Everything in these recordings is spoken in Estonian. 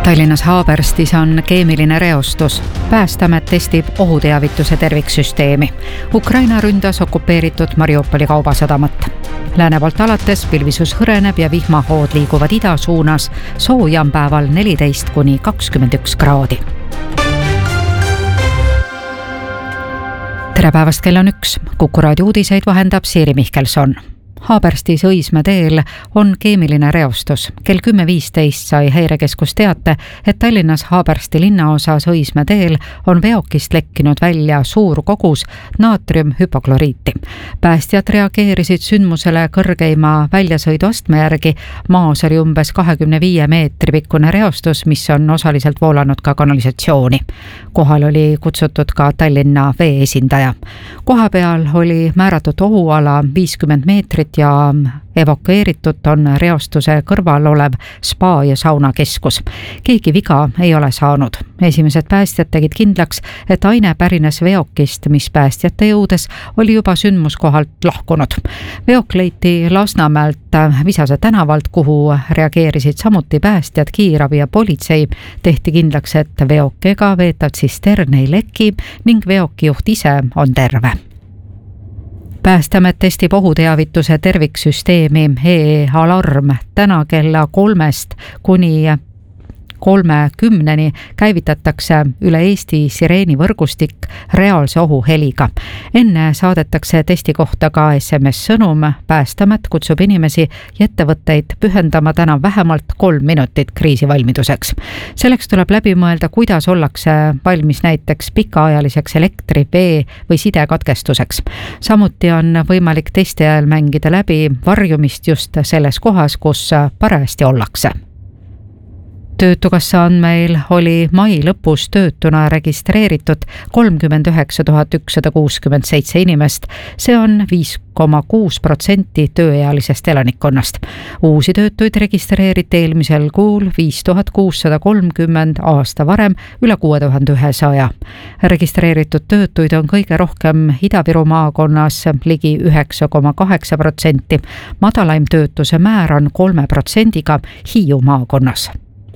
Tallinnas Haaberstis on keemiline reostus. Päästeamet testib ohuteavituse terviksüsteemi. Ukraina ründas okupeeritud Mariupoli kaubasadamat. Lääne poolt alates pilvisus hõreneb ja vihmahood liiguvad ida suunas. Sooja on päeval 14–21 kraadi. Tere päevast, kell on 1. Kuku raadio uudiseid vahendab Siiri Mihkelson. Haaberstis Õismäe teel on keemiline reostus. Kell 10.15 sai häirekeskus teate, et Tallinnas Haabersti linnaosas Õismäe teel on veokist lekkinud välja suur kogus naatriumhüpokloriiti. Päästjad reageerisid sündmusele kõrgeima väljasõiduastme järgi. Maas oli umbes 25 meetri pikkune reostus, mis on osaliselt voolanud ka kanalisatsiooni. Kohal oli kutsutud ka Tallinna vee esindaja. Koha peal oli määratud ohuala 50 meetrit ja evakueeritud on reostuse kõrval olev spa- ja saunakeskus. Keegi viga ei ole saanud. Esimesed päästjad tegid kindlaks, et aine pärines veokist, mis päästjate jõudes oli juba sündmuskohalt lahkunud. Veok leiti Lasnamäelt Visase tänavalt, kuhu reageerisid samuti päästjad, kiirabi ja politsei. Tehti kindlaks, et veok ega veetav tsistern ei leki ning veokijuht ise on terve. Päästeamet testib ohuteavituse terviksüsteemi E-alarm. Täna kella 3 kuni 30 käivitatakse üle Eesti sireenivõrgustik reaalse ohuheliga. Enne saadetakse testi kohta ka SMS-sõnum. Päästeamet kutsub inimesi ja ettevõtteid pühendama täna vähemalt 3 minutit kriisivalmiduseks. Selleks tuleb läbi mõelda, kuidas ollakse valmis näiteks pikaajaliseks elektri-, vee- või sidekatkestuseks. Samuti on võimalik testi ajal mängida läbi varjumist just selles kohas, kus parajasti ollakse. Töötukassa andmeil oli mai lõpus töötuna registreeritud 39 167 inimest. See on 5,6% tööealisest elanikkonnast. Uusi töötuid registreeriti eelmisel kuul 5630, aasta varem üle 6100. Registreeritud töötuid on kõige rohkem Ida-Viru maakonnas ligi 9,8%. Madalaim töötuse määr on 3% Hiiu maakonnas.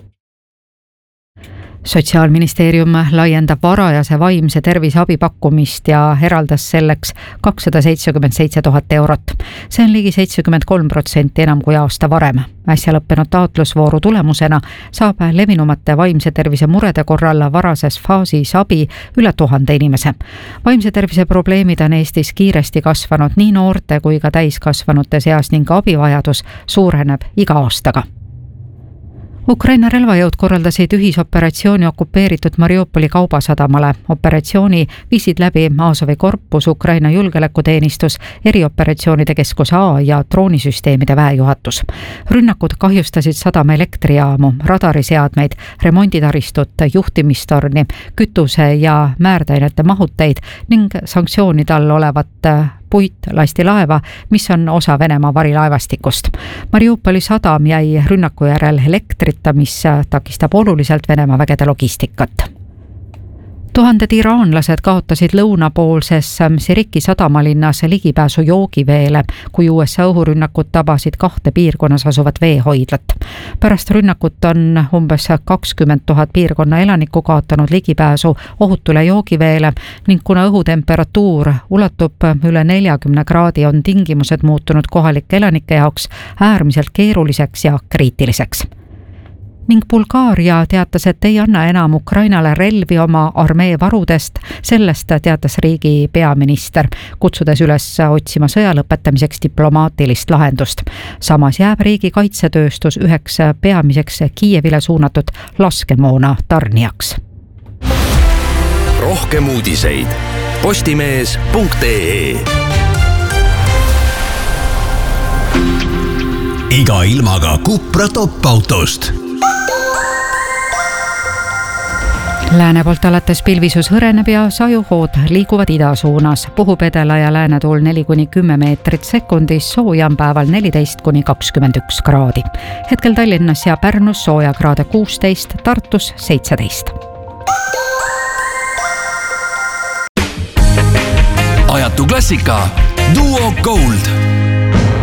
Sotsiaalministeerium laiendab varajase vaimse tervise abi pakkumist ja eraldas selleks 277 000 eurot. See on ligi 73% enam kui aasta varem. Äsja lõppenud taotlusvooru tulemusena saab levinumate vaimse tervise murede korral varases faasis abi üle 1000 inimese. Vaimse tervise probleemid on Eestis kiiresti kasvanud nii noorte kui ka täiskasvanute seas ning abivajadus suureneb iga aastaga. Ukraina relvajõud korraldasid ühisoperatsiooni okupeeritud Mariupoli kaubasadamale. Operatsiooni viisid läbi Azovi korpus, Ukraina julgeolekuteenistus, erioperatsioonide keskus A ja droonisüsteemide väejuhatus. Rünnakud kahjustasid sadama elektrijaamu, radariseadmeid, remonditaristut, juhtimistorni, kütuse ja määrdainete mahuteid ning sanktsioonide all olevat puitlastilaeva, mis on osa Venemaa varilaevastikust. Mariupoli sadam jäi rünnaku järel elektrita, mis takistab oluliselt Venemaa vägede logistikat. Tuhanded iraanlased kaotasid lõunapoolses Siriki sadamalinnas ligipääsu joogiveele, kui USA õhurünnakud tabasid 2 piirkonnas asuvat veehoidlat. Pärast rünnakut on umbes 20 000 piirkonna elanikku kaotanud ligipääsu ohutule joogiveele ning kuna õhutemperatuur ulatub üle 40 kraadi, on tingimused muutunud kohalike elanike jaoks äärmiselt keeruliseks ja kriitiliseks. Ning Bulgaaria teatas, et ei anna enam Ukrainale relvi oma armee varudest. Sellest teatas riigi peaminister, kutsudes üles otsima sõja lõpetamiseks diplomaatilist lahendust. Samas jääb riigi kaitsetööstus üheks peamiseks Kiievile suunatud laskemoona tarnijaks. Rohkem uudiseid postimees.ee. Iga ilmaga Cupra top-autost. Lääne poolt alates pilvisus hõreneb ja sajuhood liiguvad ida suunas. Puhub edela ja läänetuul 4–10 meetrit sekundis, sooja on päeval 14–21 kraadi. Hetkel Tallinnas ja Pärnus sooja kraade 16, Tartus 17. Ajatu klassika Duo Gold.